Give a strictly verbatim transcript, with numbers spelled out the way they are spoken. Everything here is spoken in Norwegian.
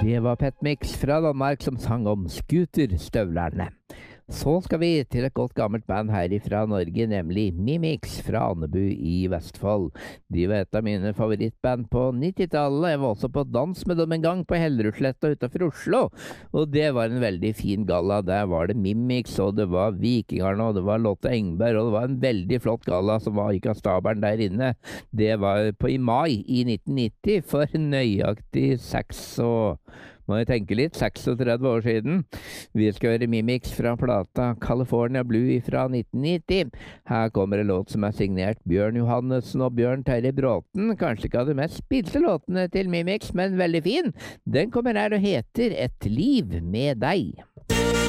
Det var Pet Mix fra Danmark som sang om skuterstøvlerne. Så skal vi til et godt gammelt band her fra Norge, nemlig Mimix fra Andebu i Vestfold. De var et av mine favorittband på nittitallet. Jeg var også på dans med dem en gang på Hellerudsletta utenfor Oslo. Og det var en veldig fin galla. Der var det Mimix, og det var Vikingarne, og det var Lotte Engberg, og det var en veldig flott galla som var ikke av stabelen der inne. Det var på i mai i nitten nitti, for nøyaktig seks og... Må jeg tenke litt, seksogtredve år siden. Vi skal høre Mimix fra plata California Blue fra nitten nitti. Her kommer en låt som er signert Bjørn Johannessen og Bjørn Terje Bråten. Kanskje ikke av de mest spilte låtene til Mimix, men veldig fin. Den kommer her og heter Et liv med deg.